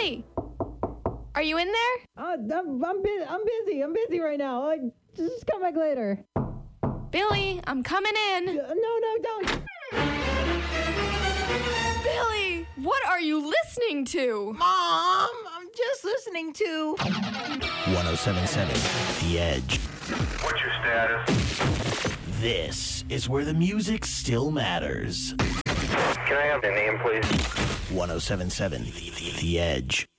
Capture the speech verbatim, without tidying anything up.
Billy! Are you in there? Uh, I'm, I'm, bu- I'm busy. I'm busy right now. Uh, just come back later. Billy, I'm coming in. Uh, no, no, don't. Billy, what are you listening to? Mom, I'm just listening to one oh seven point seven The Edge. What's your status? This is where the music still matters. Can I have your name, please? one oh seven point seven The Edge.